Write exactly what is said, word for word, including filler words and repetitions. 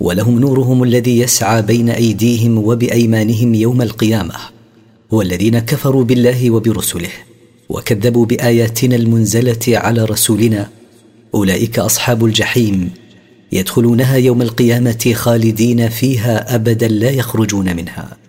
ولهم نورهم الذي يسعى بين أيديهم وبأيمانهم يوم القيامة. والذين كفروا بالله وبرسله وكذبوا بآياتنا المنزلة على رسولنا أولئك أصحاب الجحيم، يدخلونها يوم القيامة خالدين فيها أبدا لا يخرجون منها.